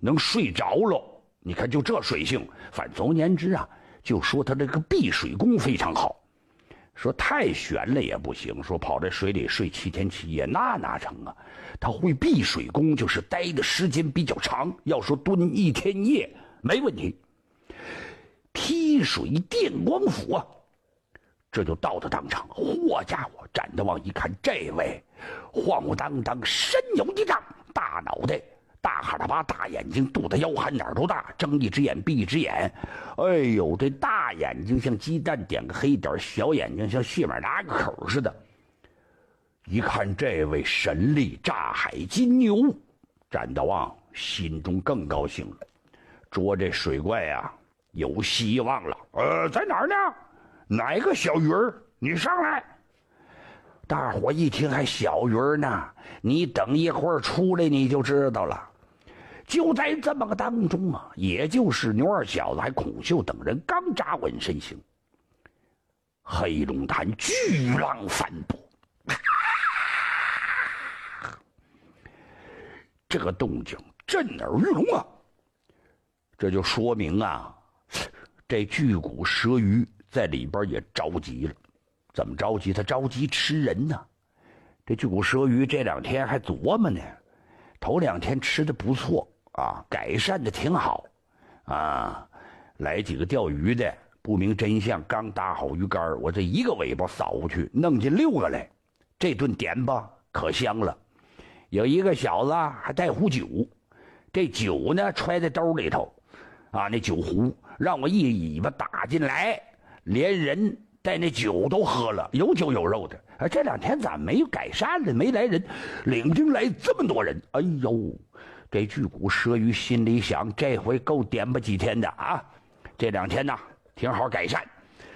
能睡着了。你看就这水性，反总而言之啊，就说他这个避水功非常好。说太悬了也不行，说跑在水里睡7天7夜那哪成啊？他会避水功，就是待的时间比较长。要说蹲1天1夜没问题。踢水电光斧啊，这就到了当场。嚯家伙，展德旺一看这位晃晃荡荡，身有1丈，大脑袋，大哈喇巴，大眼睛，肚子腰含哪儿都大，睁一只眼闭一只眼。哎呦，这大眼睛像鸡蛋点个黑点，小眼睛像蟹米拿个口似的。一看这位神力炸海金牛，展德旺心中更高兴了。捉这水怪啊，有希望了。在哪儿呢？哪个小鱼儿？你上来。大伙一听还小鱼儿呢，你等一会儿出来你就知道了。就在这么个当中啊，也就是牛二小子还孔秀等人刚扎稳身形，黑龙潭巨浪翻波，这个动静震耳欲聋啊！这就说明啊，这巨骨蛇鱼在里边也着急了。怎么着急？他着急吃人呢。这巨骨蛇鱼这2天还琢磨呢，头2天吃的不错啊，改善的挺好啊。来几个钓鱼的不明真相，刚打好鱼竿，我这一个尾巴扫过去，弄进6个来。这顿点吧可香了。有一个小子还带壶酒，这酒呢揣在兜里头啊，那酒壶让我一尾巴打进来，连人带那酒都喝了，有酒有肉的。这2天咋没有改善了？没来人，领兵来这么多人，哎呦！这巨骨蛇鱼心里想，这回够点吧几天的啊！这2天呢，挺好改善。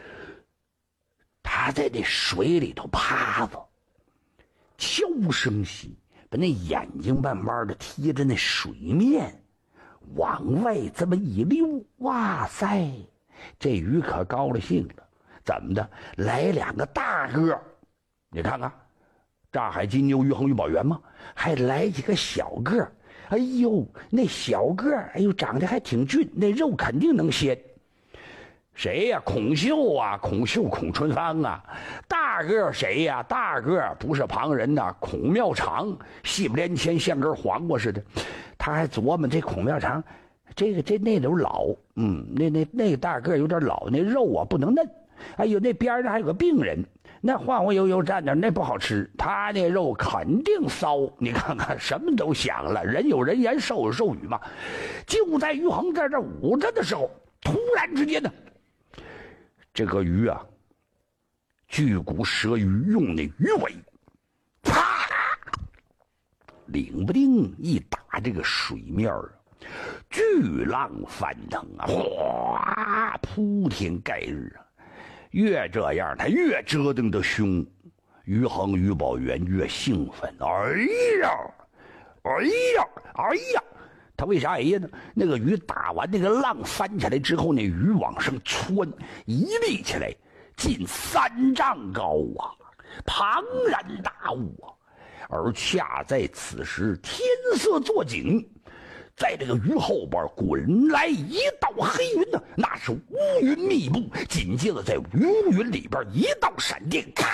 他在那水里头趴着，悄声息，把那眼睛慢慢的贴着那水面，往外这么一溜，哇塞！这鱼可高了兴了。怎么的？来2个大个，你看看，炸海金牛、鱼衡、鱼宝元吗？还来几个小个。哎呦，那小个，哎呦，长得还挺俊，那肉肯定能鲜。谁呀？孔秀啊，孔秀，孔春芳啊。大个谁呀？大个不是旁人呐，孔妙长，细不连签，像根黄瓜似的。他还琢磨这孔妙长，那种老，那个大个有点老，那肉啊不能嫩。哎呦，那边上还有个病人，那晃晃悠悠站那，那不好吃。他那肉肯定骚，你看看，什么都想了，人有人言，兽有兽语嘛。就在于衡在这捂着的时候，突然之间呢，这个鱼啊，巨骨蛇鱼用那鱼尾，啪，领不丁一打这个水面啊，巨浪翻腾啊，哗，铺天盖日啊。越这样他越折腾的凶，于衡、于宝元越兴奋。哎呀，哎呀，哎呀！他为啥哎呀呢？那个鱼打完那个浪翻起来之后，那鱼往上窜，一立起来近3丈高啊，庞然大物啊！而恰在此时，天色作景。在这个鱼后边滚来一道黑云呢，那是乌云密布。紧接着在乌云里边一道闪电，咔，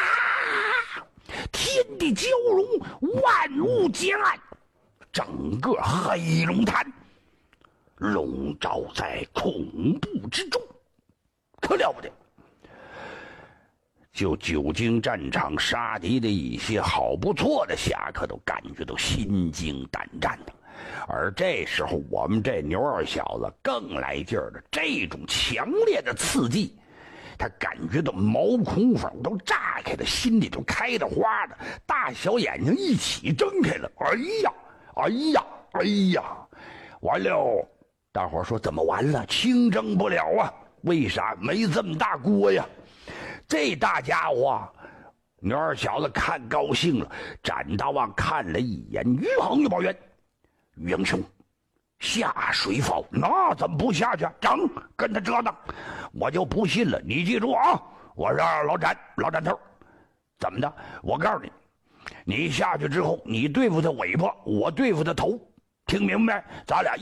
天地交融，万物皆暗，整个黑龙潭笼罩在恐怖之中，可了不得。就久经战场杀敌的一些好不错的侠客都感觉到心惊胆战的。而这时候我们这牛二小子更来劲儿了，这种强烈的刺激，他感觉到毛孔缝都炸开了，心里都开了花了，大小眼睛一起睁开了。哎呀，哎呀，哎呀，完了！大伙说怎么完了？清蒸不了啊！为啥？没这么大锅呀！这大家伙，牛二小子看高兴了。展大旺看了一眼于衡、于宝元，于英雄，下水否？那怎么不下去？整，跟他折腾，我就不信了。你记住啊，我是老展头，怎么的？我告诉你，你下去之后，你对付他尾巴，我对付他头，听明白？咱俩